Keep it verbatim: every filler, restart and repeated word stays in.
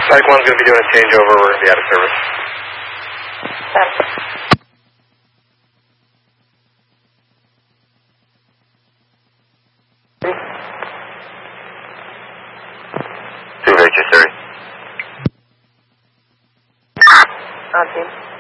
Psych one's going to be doing a changeover. We're going to be out of service. Two Victor, sorry. On team.